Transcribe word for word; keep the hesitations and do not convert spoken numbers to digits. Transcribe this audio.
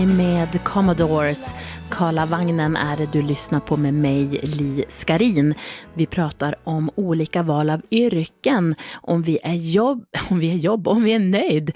Med Commodores. Karlavagnen är det du lyssnar på med mig, Li Skarin. Vi pratar om olika val av yrken, om vi är jobb, om vi är jobb, om vi är nöjd